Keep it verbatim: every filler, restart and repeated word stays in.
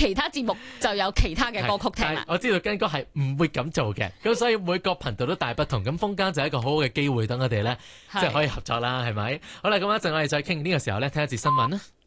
其他節目就有其他嘅歌曲聽啦。 我知道根哥係唔會咁做嘅，咁所以每個頻道都大不同。咁風間就係一個好好嘅機會，等我哋咧即係可以合作啦，係咪？好啦，咁一陣我哋再傾呢個時候咧，聽一節新聞啦。